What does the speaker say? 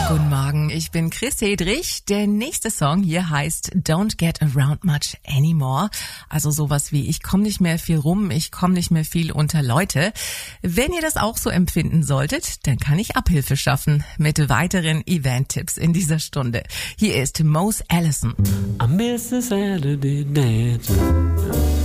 Guten Morgen, ich bin Chris Hedrich. Der nächste Song hier heißt Don't Get Around Much Anymore. Also sowas wie ich komme nicht mehr viel rum, ich komme nicht mehr viel unter Leute. Wenn ihr das auch so empfinden solltet, dann kann ich Abhilfe schaffen mit weiteren Event-Tipps in dieser Stunde. Hier ist Mose Allison. I miss the Saturday dance.